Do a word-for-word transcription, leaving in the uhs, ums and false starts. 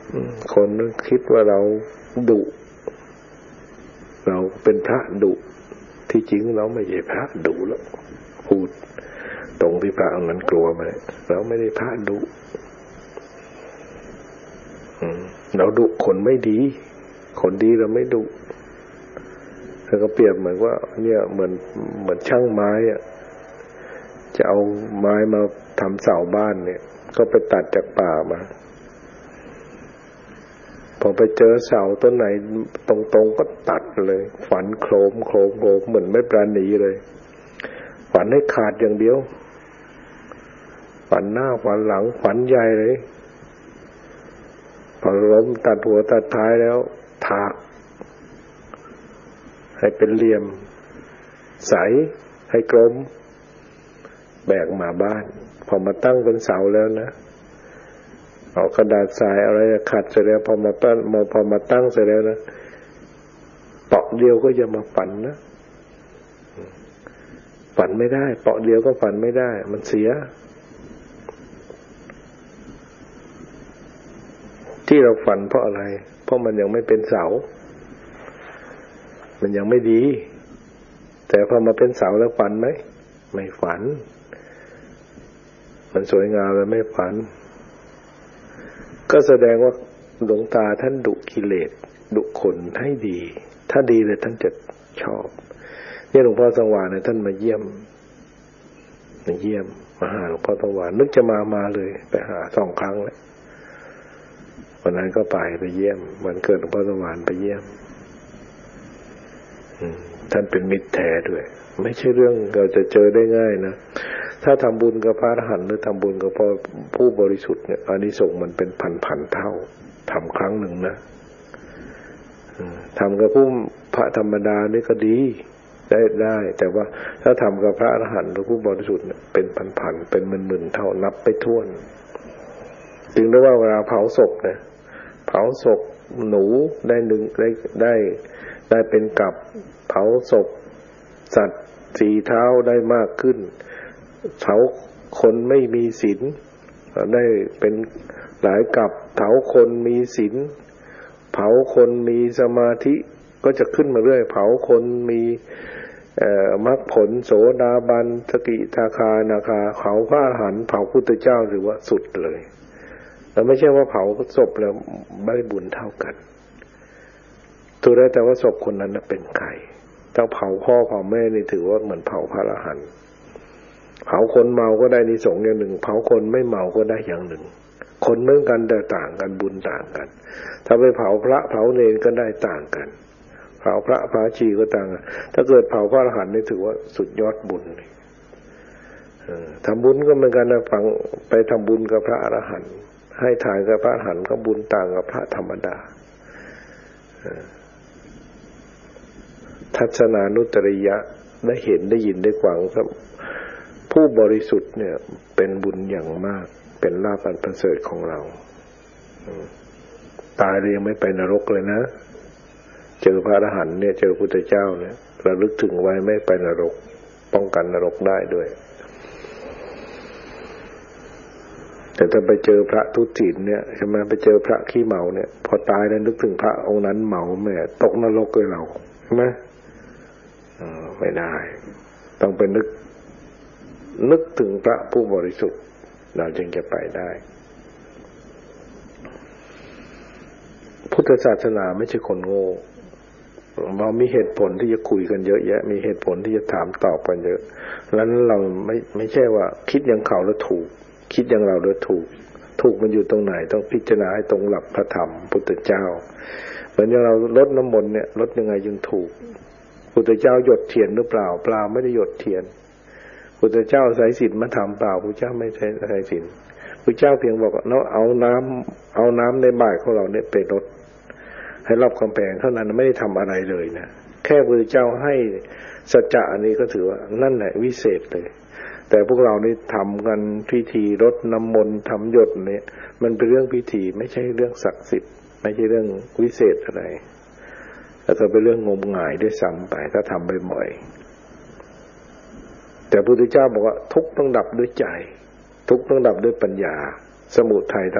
คนคิดว่าเราดุเราเป็นพระดุที่จริงเราไม่ใช่พระดุแล้วพูดตรงที่พระองค์นั้นกลัวมาเราไม่ได้พระดุเราดุคนไม่ดีคนดีเราไม่ดุแล้วก็เปรียบเหมือนว่าเนี่ยเหมือนเหมือนช่างไม้อะจะเอาไม้มาทำเสาบ้านเนี่ยก็ไปตัดจากป่ามาพอไปเจอเสาต้นไหนตรงๆก็ตัดเลยฝันโครมโครมโครมเหมือนไม่ปราณีเลยฝันให้ขาดอย่างเดียวฝันหน้าฝันหลังฝันใหญ่เลยพอล้มตัดหัวตัดท้ายแล้วถากให้เป็นเหลี่ยมใสให้กลมแบกมาบ้านพอมาตั้งเป็นเสาแล้วนะเอากระดาษทรายอะไรขัดเสร็จแล้วพอมาตั้งพอมาตั้งเสร็จแล้วนะเปาะเดียวก็จะมาฝันนะฝันไม่ได้เปาะเดียวก็ฝันไม่ได้มันเสียที่เราฝันเพราะอะไรเพราะมันยังไม่เป็นเสามันยังไม่ดีแต่พอมาเป็นเสาแล้วฝันไหมไม่ฝันมันสวยงามแล้วไม่ฝันก็แสดงว่าหลวงตาท่านดุกิเลสดุคนให้ดีถ้าดีเลยท่านจะชอบเนี่ยหลวงพ่อสว่างเนี่ยท่านมาเยี่ยมมาเยี่ยมมาหาหลวงพ่อสว่างนึกจะมามาเลยไปหาสองครั้งแล้ววันนั้นก็ไปไปเยี่ยมวันเกิดหลวงพ่อสว่างไปเยี่ยมท่านเป็นมิตรแท้ด้วยไม่ใช่เรื่องเราจะเจอได้ง่ายนะถ้าทำบุญกับพระอรหันต์หรือทำบุญกับผู้บริสุทธิ์เนี่ยอานิสงส์มันเป็นพันๆเท่าทำครั้งหนึ่งนะทำกับผู้พระธรรมดานี่ก็ดีได้ได้แต่ว่าถ้าทำกับพระอรหันต์หรือผู้บริสุทธิ์เนี่ยเป็นพันๆเป็นหมื่นๆเท่านับไปถ้วนถึงได้ว่าเวลาเผาศพเนี่ยเผาศพหนูได้หนึ่งได้ได้ได้เป็นกับเผาศพสัตว์สี่เท้าได้มากขึ้นเผาคนไม่มีศีลได้เป็นหลายกับเผาคนมีศีลเผาคนมีสมาธิก็จะขึ้นมาเรื่อยเผาคนมีเอ่อมรรคผลโสดาบันสกิทาคานาคาเผาพระอรหันต์เผาพุทธเจ้าหรือว่าสุดเลยแต่ไม่ใช่ว่าเผาศพแล้วไม่ได้บุญเท่ากันถูกได้แต่ว่าศพคนนั้นเป็นใครถ้าเผาพ่อเผาแม่นี่ถือว่าเหมือนเผาพระอรหันต์เผาคนเมาก็ได้นิสงส์อย่างหนึ่งเผาคนไม่เมาก็ได้อย่างหนึ่งคนเหมือนกันแต่ต่างกันบุญต่างกันถ้าไปเผาพระเผาเนรก็ได้ต่างกันเผาพระพระชีก็ต่างกันถ้าเกิดเผาพระอรหันต์นี่ถือว่าสุดยอดบุญทำบุญก็เหมือนกันนะฟังไปทำบุญกับพระอรหันต์ให้ทานกับพระอรหันต์ก็บุญต่างกับพระธรรมดาทัศนานุตริยะได้เห็นได้ยินได้ฟังครับผู้บริสุทธิ์เนี่ยเป็นบุญอย่างมากเป็นลาภอันประเสริฐของเราตายเลยยังไม่ไปนรกเลยนะเจอพระอรหันต์เนี่ยเจอพุทธเจ้าเนี่ยระลึกถึงไว้ไม่ไปนรกป้องกันนรกได้ด้วยแต่ถ้าไปเจอพระทุศีลเนี่ยใช่ไหมไปเจอพระขี้เมาเนี่ยพอตายแล้วนึกถึงพระองค์นั้นเมาแม่ตกนรกเลยเราใช่ไหมไม่ได้ต้องไปนึกนึกถึงพระผู้บริสุทธิ์เราจึงจะไปได้พุทธศาสนาไม่ใช่คนโง่เรามีเหตุผลที่จะคุยกันเยอะแยะมีเหตุผลที่จะถามตอบกันเยอะแล้วเราไม่ไม่ใช่ว่าคิดอย่างเขาแล้วถูกคิดอย่างเราแล้วถูกถูกมันอยู่ตรงไหนต้องพิจารณาให้ตรงหลักพระธรรมพุทธเจ้าเหมือนอย่างเราลดน้ำมนต์เนี่ยลดยังไงจึงถูกพุทธเจ้าหยดเทียนหรือเปล่าเปล่าไม่ได้หยดเทียนพุทธเจ้าใส่ศีลมาทำเปล่าพุทธเจ้าไม่ใช่ใส่ศีลพุทธเจ้าเพียงบอกเนาะเอาน้ำเอาน้ำในบ่ายของเราเนี่ยไปลดให้รอบกำแพงเท่านั้นไม่ได้ทำอะไรเลยนะแค่พุทธเจ้าให้สัจจะอันนี้ก็ถือว่านั่นแหละวิเศษเลยแต่พวกเรานี่ทำกันพิธีรดน้ำมนต์ทำหยดเนี่ยมันเป็นเรื่องพิธีไม่ใช่เรื่องศักดิ์สิทธิ์ไม่ใช่เรื่องวิเศษอะไรแล้วก็เป็นเรื่องงมงายด้วยซ้ำไปถ้าทำบ่อยๆแต่พระพุทธเจ้าบอกว่าทุกข์ต้องดับด้วยใจทุกข์ต้องดับด้วยปัญญาสมุทัย